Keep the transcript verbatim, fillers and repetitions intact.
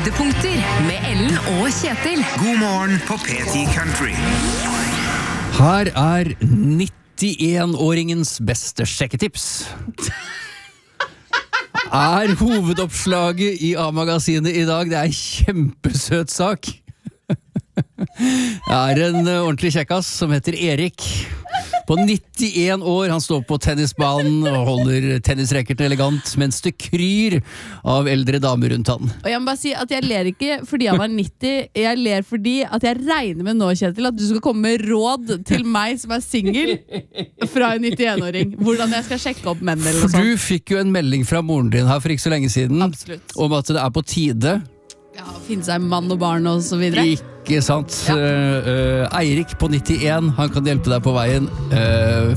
Høydepunkter med Ellen og Kjetil. God morgen på P ti Country. Her er nittienåringens beste sjekketips. Er hovedoppslaget i A-magasinet i dag. Det er en kjempesøt sak. Det er en ordentlig kjekkas som heter Erik. På nittien år, han står på tennisbanen og holder tennisracketen elegant, mens det kryr av eldre damer rundt han. Og jeg må bare si at jeg ler ikke fordi han var nitti, jeg ler fordi at jeg regner med nå, Kjetil, at du skal komme med råd til meg som er single fra en nittienåring. Hvordan jeg skal sjekke opp menn eller noe sånt. Du fikk jo en melding fra moren din her for ikke så lenge siden. Absolutt. Om at det er på tide. Ja, finne seg mann og barn og så videre. Ikke sant. Ja. Uh, uh, Eirik på nittien, han kan hjelpe deg på veien. Uh,